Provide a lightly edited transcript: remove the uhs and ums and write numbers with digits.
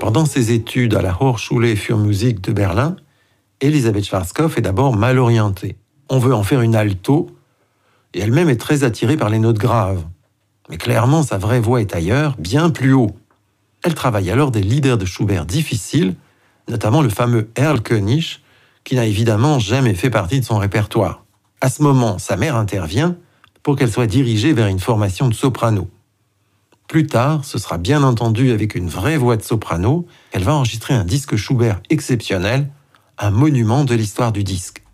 Pendant ses études à la Hochschule für Musik de Berlin, Elisabeth Schwarzkopf est d'abord mal orientée. On veut en faire une alto, et elle-même est très attirée par les notes graves. Mais clairement, sa vraie voix est ailleurs, bien plus haut. Elle travaille alors des lieder de Schubert difficiles, notamment le fameux Erlkönig, qui n'a évidemment jamais fait partie de son répertoire. À ce moment, sa mère intervient pour qu'elle soit dirigée vers une formation de soprano. Plus tard, ce sera bien entendu avec une vraie voix de soprano qu'elle va enregistrer un disque Schubert exceptionnel, un monument de l'histoire du disque.